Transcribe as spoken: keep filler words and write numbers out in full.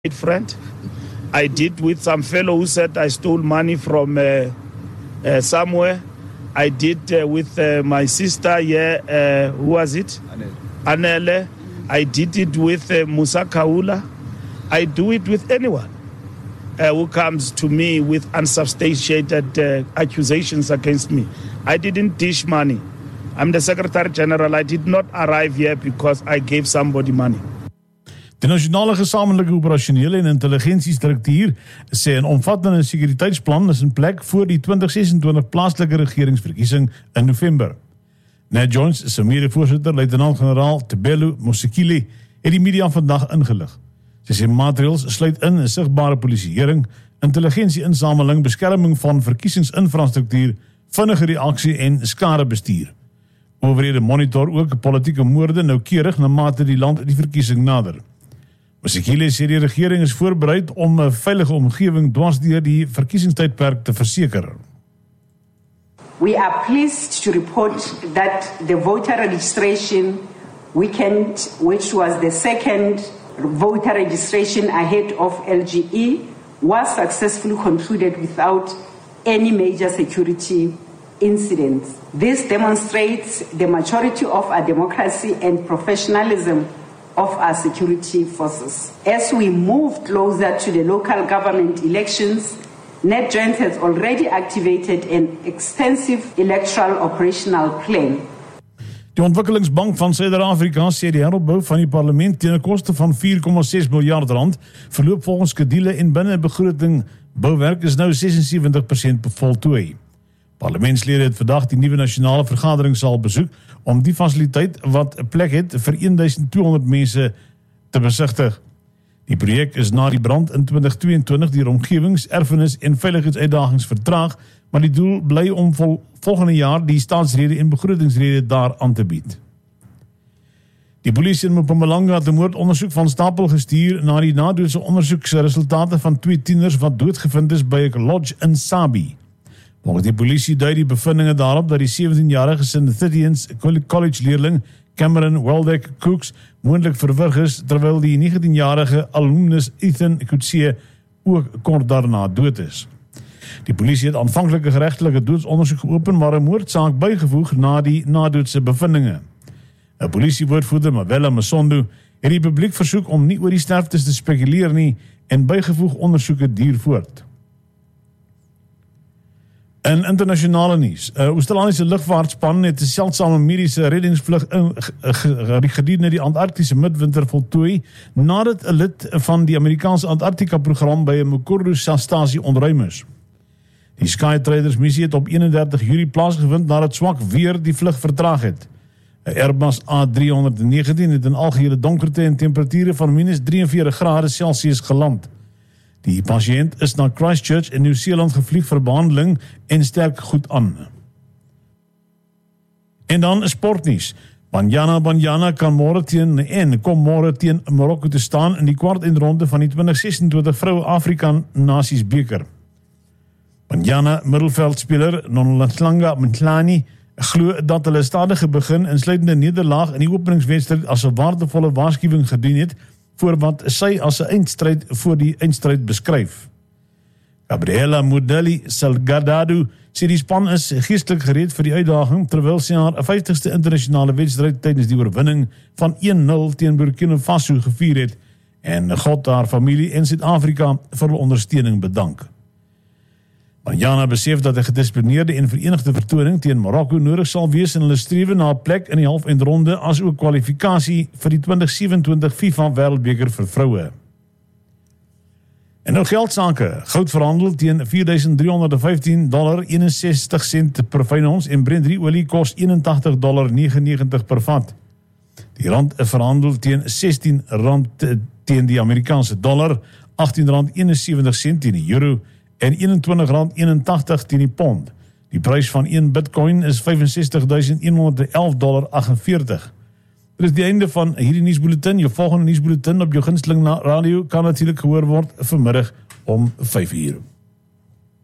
friend. I did with some fellow who said I stole money from uh, uh, somewhere. I did uh, with uh, my sister, yeah, uh, who was it? Anele. Anele. I did it with uh, Musa Kaula. I do it with anyone uh, who comes to me with unsubstantiated uh, accusations against me. I didn't dish money. I'm the Secretary General. I did not arrive here because I gave somebody money. Die nasionale gesamentlike operasionele en intelligensiestruktuur sê 'n omvattende sekuriteitsplan is in plek voor die twintig sesentwintig plaaslike regeringsverkiesing in November. Ned Jones, se mede-voorsitter, luitenant-generaal Tebelo Mosekile, het die media vandag ingelig. Sy sê maatreëls sluit in 'n sigbare polisieering, intelligensie-insameling, beskerming van verkiesingsinfrastruktuur, vinnige reaksie en skadebestuur. Owerhede monitor ook politieke moorde noukeurig na mate die land die verkiesing nader. Mosekile sê die regering is voorbereid om 'n veilige omgewing dwars deur die verkiesingstydperk te verseker. We are pleased to report that the voter registration weekend, which was the second voter registration ahead of L G E, was successfully concluded without any major security incidents. This demonstrates the maturity of our democracy and professionalism of our security forces. As we move closer to the local government elections, Ned Jones has already activated an extensive electoral operational plan. Die Ontwikkelingsbank van Suid-Afrika sê die heropbou van die parlement teen 'n koste van vier komma ses miljard rand verloop volgens skedule en binne begroting bouwerk is nou ses en sewentig persent voltooi. Parlementslede het vandag die nuwe nasionale vergaderingssaal besoek om die fasiliteit wat 'n plek het vir twaalf honderd mense te besigtig. Die projek is na die brand in twintig tweeëntwintig deur omgewings-, erfenis- en veiligheidsuitdagings vertraag, maar die doel bly om vol, volgende jaar die staatsrede en begrotingsrede daar aan te bied. Die polisie in Mpumalanga het 'n moordondersoek van stapel gestuur na die nadoodse ondersoeksresultate van twee tieners wat doodgevind is by 'n lodge in Sabi. Volgens die polisie dui die bevindinge daarop dat die sewentienjarige Synthetians College leerling Cameron Weldeck Cooks moontlik verwrig is, terwyl die negentienjarige alumnus Ethan Kutsie ook kort daarna dood is. Die polisie het aanvanklike geregtelike doodsondersoek geopen, maar 'n moordsaak bygevoeg na die nadoodse bevindinge. 'n Polisiewoordvoerder, Mabela Masondo, het die publiek versoek om nie oor die sterftes te spekuleer nie en bygevoeg ondersoeke duur voort. In internasionale nuus, 'n Australiese lugvaartspan het 'n seldsame mediese reddingsvlug in gedurende die Antarktiese midwinter voltooi nadat 'n lid van die Amerikaanse Antarktika-program by 'n Mukurtu-stasie ontruim is. Die Skytraders missie het op eenendertig Julie plaasgevind nadat swak weer die vlug vertraag het. 'n Airbus A drie negentien het in algehele donkerte en temperature van minus drieënveertig grade Celsius geland. Die pasiënt is na Christchurch in Nieu-Seeland gevlieg vir behandeling en sterk goed aan. En dan sportnuus. Banyana Banyana kan môre teen en kom môre teen Marokko te staan in die kwartfinale van die twintig sesentwintig Vroue Afrika Nasies beker. Banyana middelveldspeler Nonhlanhla Mthweni glo dat hulle stadige begin insluitende nederlaag in die openingswedstryd as 'n waardevolle waarskuwing gedien het voor wat sy as 'n eindstryd voor die eindstryd beskryf. Gabriela Mudeli Salgado sê die span is geestelik gereed vir die uitdaging terwyl sy haar vyftigste internasionale wedstryd tydens die oorwinning van een nul teen Burkina Faso gevier het en God haar familie en Suid-Afrika vir hul ondersteuning bedank. Banyana besef dat 'n gedisciplineerde en verenigde vertoning teen Marokko nodig sal wees in hulle strewe na 'n plek in die halfeindronde as ook kwalifikasie vir die twintig sewentwintig FIFA Wêreldbeker vir vroue. En nou geldsake, goud verhandel teen vier duisend driehonderd vyftien dollar eenensestig sent per fyn ons en Brent olie kos eenentagtig dollar negenennegentig per vat. Die rand verhandel teen sestien rand teen die Amerikaanse dollar, agttien rand eenensewentig sent teen die euro en eenentwintig rand eenentagtig teen die pond. Die prys van een bitcoin is vyfensestig duisend honderdelf dollar agtenveertig. Dit is die einde van hierdie nuusbulletin. Jou volgende nuusbulletin op jou gunsteling radio kan natuurlik gehoor word vanmiddag om vyf uur.